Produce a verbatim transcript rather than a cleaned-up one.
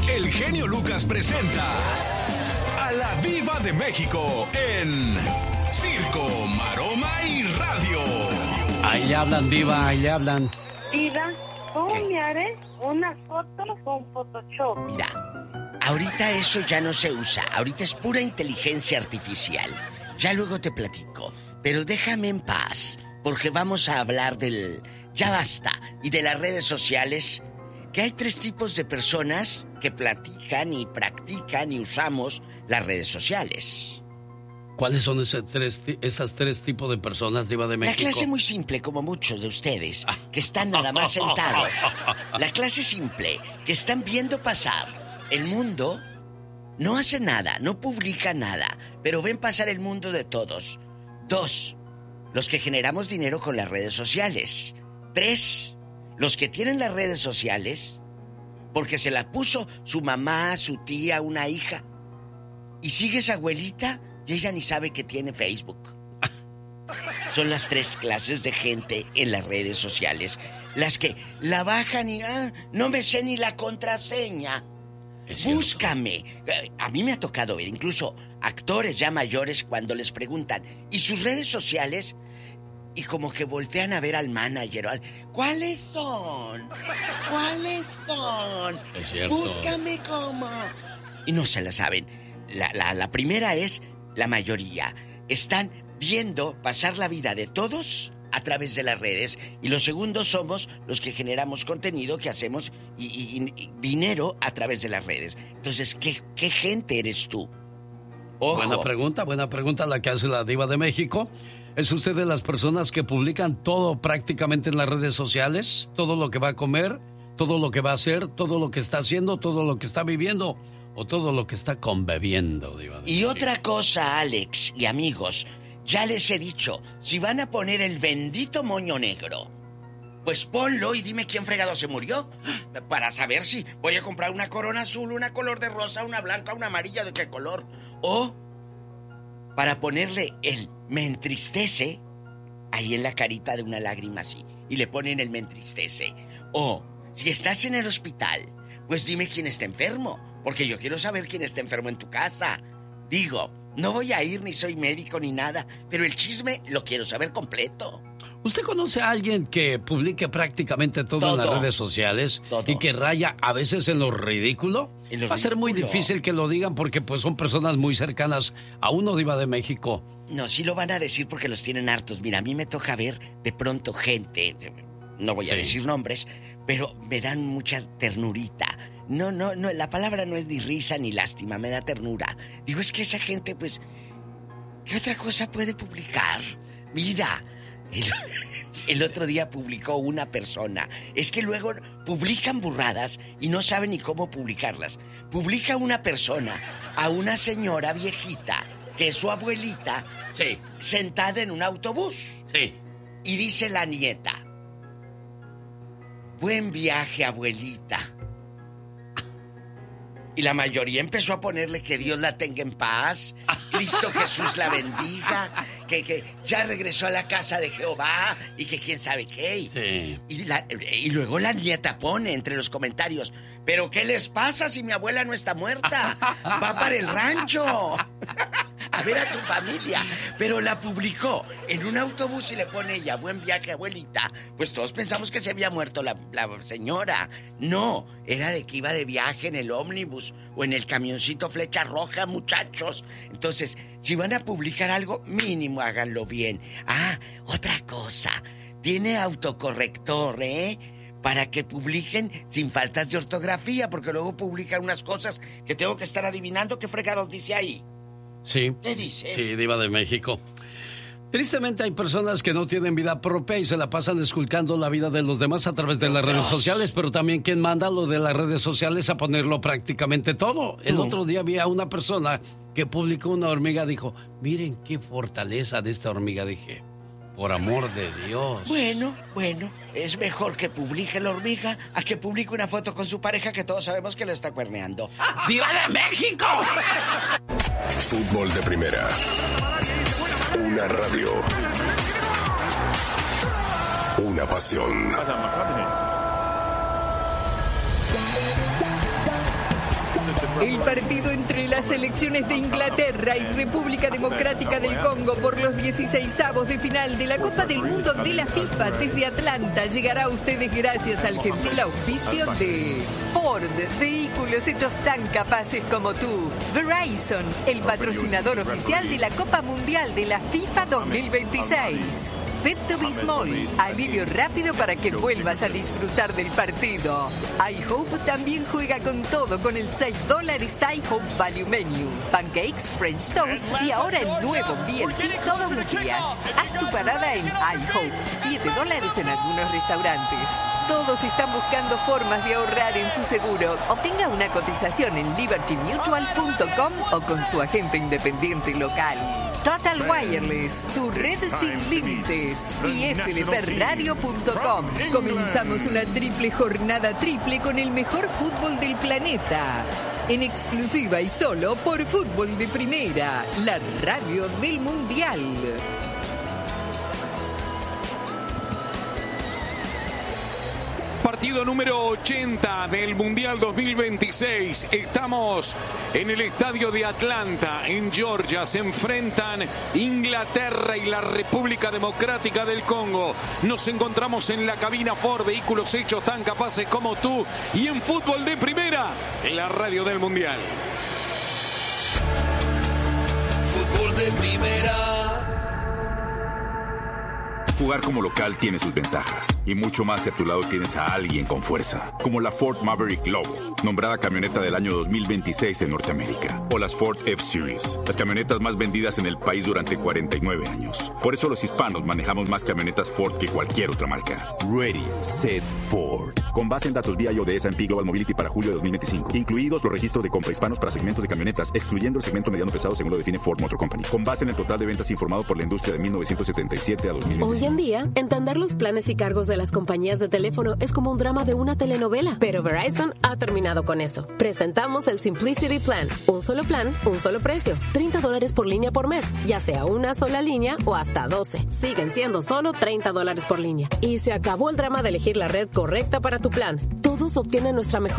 el genio Lucas presenta a la Diva de México en Circo, Maroma y Radio. Ahí le hablan, Diva, ahí le hablan. Diva, ¿cómo ¿Qué? me haré una foto con Photoshop? Mira, ahorita eso ya no se usa. Ahorita es pura inteligencia artificial. Ya luego te platico. Pero déjame en paz, porque vamos a hablar del ya basta y de las redes sociales. Que hay tres tipos de personas que platican y practican y usamos las redes sociales. ¿Cuáles son ese tres, esas tres tipos de personas, Diva de México? La clase muy simple, como muchos de ustedes, que están nada más sentados. La clase simple, que están viendo pasar el mundo, no hace nada, no publica nada, pero ven pasar el mundo de todos. Dos, los que generamos dinero con las redes sociales. Tres, los que tienen las redes sociales porque se la puso su mamá, su tía, una hija. Y sigue esa abuelita y ella ni sabe que tiene Facebook. Son las tres clases de gente en las redes sociales. Las que la bajan y ah, no me sé ni la contraseña. Búscame. A mí me ha tocado ver incluso actores ya mayores cuando les preguntan ¿y sus redes sociales? Y como que voltean a ver al manager. ¿Cuáles son? ¿Cuáles son? Es cierto. Búscame cómo. Y no se la saben. La, la, la primera es la mayoría. Están viendo pasar la vida de todos a través de las redes. Y los segundos somos los que generamos contenido, que hacemos y, y, y dinero a través de las redes. Entonces, ¿qué, qué gente eres tú? Ojo. Buena pregunta, buena pregunta la que hace la Diva de México. ¿Es usted de las personas que publican todo prácticamente en las redes sociales? Todo lo que va a comer, todo lo que va a hacer, todo lo que está haciendo, todo lo que está viviendo o todo lo que está conbebiendo, Diva de Y México. otra cosa, Alex y amigos, ya les he dicho, si van a poner el bendito moño negro, pues ponlo y dime quién fregado se murió, para saber si voy a comprar una corona azul, una color de rosa, una blanca, una amarilla, de qué color. O para ponerle el me entristece ahí en la carita de una lágrima así, y le ponen el me entristece. O si estás en el hospital, pues dime quién está enfermo, porque yo quiero saber quién está enfermo en tu casa. Digo, no voy a ir, ni soy médico ni nada, pero el chisme lo quiero saber completo. ¿Usted conoce a alguien que publique prácticamente todo, Todo. en las redes sociales Todo. y que raya a veces en lo ridículo? En lo Va a ser muy ridículo. difícil que lo digan porque pues son personas muy cercanas a uno, Diva de México. No, sí lo van a decir porque los tienen hartos. Mira, a mí me toca ver de pronto gente, no voy a Sí. decir nombres, pero me dan mucha ternurita. No, no, no, la palabra no es ni risa ni lástima, me da ternura. Digo, es que esa gente, pues, ¿qué otra cosa puede publicar? Mira, el, el otro día publicó una persona. Es que luego publican burradas y no saben ni cómo publicarlas. Publica una persona a una señora viejita, que es su abuelita, Sí, sentada en un autobús. sí. Y dice la nieta: buen viaje, abuelita. Y la mayoría empezó a ponerle que Dios la tenga en paz, Cristo Jesús la bendiga, que, que ya regresó a la casa de Jehová y que quién sabe qué. Sí. Y, la- y luego la nieta pone entre los comentarios: ¿pero qué les pasa si mi abuela no está muerta? Va para el rancho a ver a su familia. Pero la publicó en un autobús y le pone ella: buen viaje, abuelita. Pues todos pensamos que se había muerto la, la señora. No, era de que iba de viaje en el ómnibus o en el camioncito Flecha Roja, muchachos. Entonces, si van a publicar algo, mínimo háganlo bien. Ah, otra cosa, tiene autocorrector, ¿eh? Para que publiquen sin faltas de ortografía, porque luego publican unas cosas que tengo que estar adivinando qué fregados dice ahí. Sí. ¿Qué dice? Sí, Diva de México. Tristemente hay personas que no tienen vida propia y se la pasan esculcando la vida de los demás a través de las redes sociales, pero también quien manda lo de las redes sociales a ponerlo prácticamente todo. El ¿Tú? otro día vi a una persona que publicó una hormiga, dijo, miren qué fortaleza de esta hormiga, dije, por amor de Dios. Bueno, bueno, es mejor que publique la hormiga a que publique una foto con su pareja que todos sabemos que le está cuerneando. ¡Diva de México! Fútbol de primera. Una radio. Una pasión. El partido entre las selecciones de Inglaterra y República Democrática del Congo por los dieciseisavos de final de la Copa del Mundo de la FIFA desde Atlanta llegará a ustedes gracias al gentil auspicio de Ford, vehículos hechos tan capaces como tú. Verizon, el patrocinador oficial de la Copa Mundial de la FIFA dos mil veintiséis. Pepto-Bismol, alivio rápido para que vuelvas a disfrutar del partido. iHope también juega con todo con el seis dólares iHope Value Menu. Pancakes, French Toast y ahora el nuevo B L T todos los días. Haz tu parada en iHope, siete dólares en algunos restaurantes. Todos están buscando formas de ahorrar en su seguro. Obtenga una cotización en liberty mutual punto com o con su agente independiente local. Total Wireless, tu red sin límites. Y f d p radio punto com. Comenzamos una triple jornada triple con el mejor fútbol del planeta. En exclusiva y solo por Fútbol de Primera, la radio del Mundial. Partido número ochenta del Mundial dos mil veintiséis. Estamos en el estadio de Atlanta, en Georgia. Se enfrentan Inglaterra y la República Democrática del Congo. Nos encontramos en la cabina Ford, vehículos hechos tan capaces como tú. Y en Fútbol de Primera, en la radio del Mundial. Fútbol de Primera. Jugar como local tiene sus ventajas y mucho más si a tu lado tienes a alguien con fuerza, como la Ford Maverick Low, nombrada camioneta del año dos mil veintiséis en Norteamérica, o las Ford F-Series, las camionetas más vendidas en el país durante cuarenta y nueve años. Por eso los hispanos manejamos más camionetas Ford que cualquier otra marca. Ready, Set, Ford. Con base en datos vía I O de S and P Global Mobility para julio de dos mil veinticinco, incluidos los registros de compra hispanos para segmentos de camionetas, excluyendo el segmento mediano pesado según lo define Ford Motor Company, con base en el total de ventas informado por la industria de mil novecientos setenta y siete a dos mil veinticinco. Hoy en día, entender los planes y cargos de las compañías de teléfono es como un drama de una telenovela, pero Verizon ha terminado con eso. Presentamos el Simplicity Plan, un solo plan, un solo precio, treinta dólares por línea por mes, ya sea una sola línea o hasta doce. Siguen siendo solo treinta dólares por línea. Y se acabó el drama de elegir la red correcta para tu plan. Todos obtienen nuestra mejor